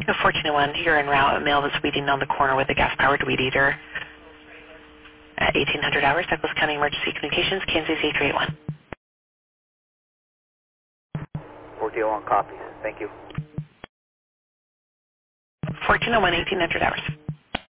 1401, you're en route. A male was weeding on the corner with a gas-powered weed eater at 1800 hours. Douglas County Emergency Communications, Kansas 8381. 1401 copies. Thank you. 1401, 1800 hours.